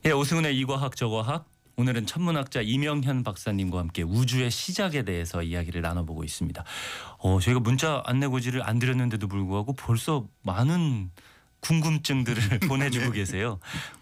예, 오승훈의 이과학 저과학. 오늘은 천문학자 이명현 박사님과 함께 우주의 시작에 대해서 이야기를 나눠보고 있습니다. 저희가 문자 안내고지를 안 드렸는데도 불구하고 벌써 많은 궁금증들을 보내주고 계세요.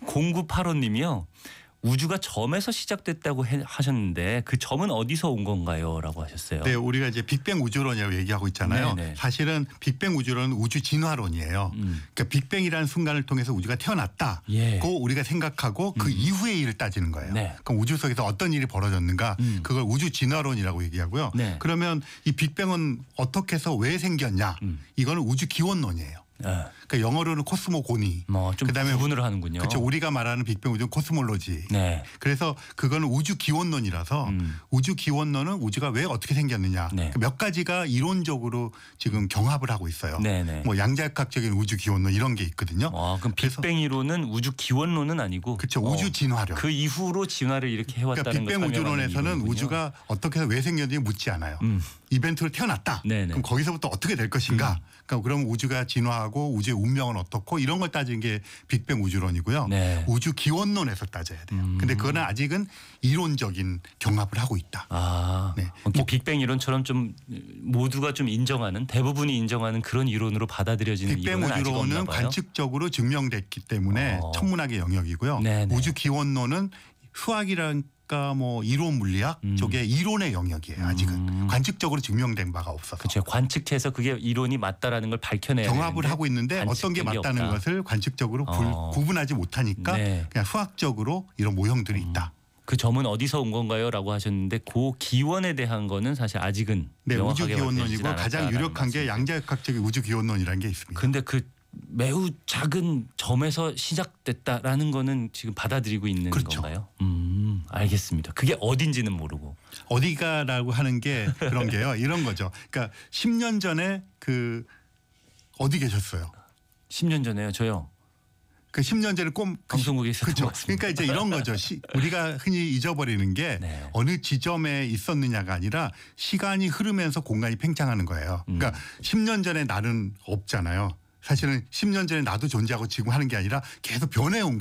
0985님이요. 우주가 점에서 시작됐다고 하셨는데 그 점은 어디서 온 건가요? 라고 하셨어요. 네, 우리가 이제 빅뱅 우주론이라고 얘기하고 있잖아요. 네네. 사실은 빅뱅 우주론은 우주 진화론이에요. 그러니까 빅뱅이라는 순간을 통해서 우주가 태어났다고 예. 우리가 생각하고 그 이후의 일을 따지는 거예요. 네. 그럼 우주 속에서 어떤 일이 벌어졌는가 그걸 우주 진화론이라고 얘기하고요. 네. 그러면 이 빅뱅은 어떻게 해서 왜 생겼냐 이거는 우주 기원론이에요. 그러니까 영어로는 코스모고니. 좀 그다음에 구분을 하는군요. 그렇죠. 우리가 말하는 빅뱅 우주는 코스몰로지. 네. 그래서 그거는 우주 기원론이라서 우주 기원론은 우주가 왜 어떻게 생겼느냐. 네. 몇 가지가 이론적으로 지금 경합을 하고 있어요. 네네. 뭐 양자역학적인 우주 기원론 이런 게 있거든요. 그럼 빅뱅 이론은 우주 기원론은 아니고 그렇죠. 우주 진화론. 그 이후로 진화를 이렇게 해왔다는 그러니까 빅뱅 걸 설명하는 우주론에서는 이론이군요. 우주가 어떻게 해서 왜 생겼는지 묻지 않아요. 이벤트로 태어났다. 네네. 그럼 거기서부터 어떻게 될 것인가. 그럼 우주가 진화하고 우주의 운명은 어떻고 이런 걸 따지는 게 빅뱅 우주론이고요. 네. 우주 기원론에서 따져야 돼요. 근데 그거는 아직은 이론적인 경합을 하고 있다. 네. 빅뱅 이론처럼 좀 모두가 좀 인정하는 대부분이 인정하는 그런 이론으로 받아들여지는 빅뱅 이론은 아직 없나 우주론은 봐요. 관측적으로 증명됐기 때문에 천문학의 영역이고요. 네네. 우주 기원론은 수학이랄까 뭐 이론 물리학 쪽의 이론의 영역이에요. 아직은 관측적으로 증명된 바가 없어서. 그렇죠. 관측해서 그게 이론이 맞다라는 걸 밝혀내야 경합을 하고 있는데 어떤 게 관측된 게 맞다는 없다. 것을 관측적으로 구분하지 못하니까 네. 그냥 수학적으로 이런 모형들이 있다. 그 점은 어디서 온 건가요? 라고 하셨는데 그 기원에 대한 거는 사실 아직은 네, 우주 명확하게 기원론이고 밝혀지진 가장 않았다라는 유력한 게 말씀이세요. 양자역학적인 우주 기원론이라는 게 있습니다. 근데 그 매우 작은 점에서 시작됐다라는 거는 지금 받아들이고 있는 그렇죠. 건가요? 알겠습니다. 그게 어딘지는 모르고. 어디가라고 하는 게 그런 게요. 이런 거죠. 그러니까 10년 전에 그 어디 계셨어요? 10년 전에요. 저요. 그 10년 전에 방송국에 있었던 그렇죠. 것 같습니다. 그러니까 이제 이런 거죠. 우리가 흔히 잊어버리는 게 네. 어느 지점에 있었느냐가 아니라 시간이 흐르면서 공간이 팽창하는 거예요. 그러니까 10년 전에 나는 없잖아요. 사실은 10년 전에 나도 존재하고 지금 하는 게 아니라 계속 변해온